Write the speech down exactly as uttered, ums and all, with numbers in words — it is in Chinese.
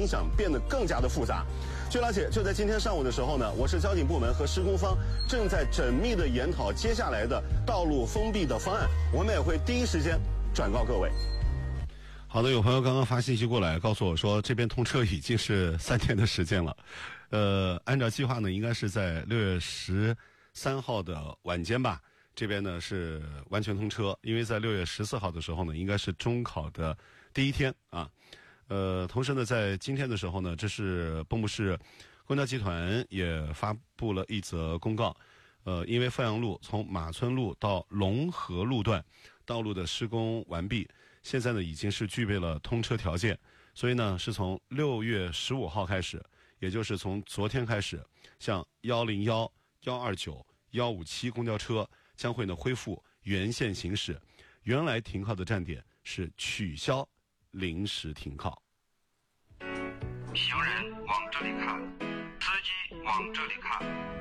影响变得更加的复杂。据了解，就在今天上午的时候呢，我市交警部门和施工方正在缜密的研讨接下来的道路封闭的方案，我们也会第一时间转告各位。 好的，有朋友刚刚发信息过来告诉我说，这边通车已经是三天的时间了。呃，按照计划呢，应该是在六月十三号的晚间吧，这边呢是完全通车，因为在六月十四号的时候呢，应该是中考的第一天啊。呃，同时呢，在今天的时候呢，这是蚌埠市公交集团也发布了一则公告。呃，因为阜阳路从马村路到龙河路段道路的施工完毕，现在呢已经是具备了通车条件，所以呢是从六月十五号开始，也就是从昨天开始，像一零一、一二九、一五七公交车将会呢恢复原线行驶，原来停靠的站点是取消临时停靠。 行人往这里看，司机往这里看。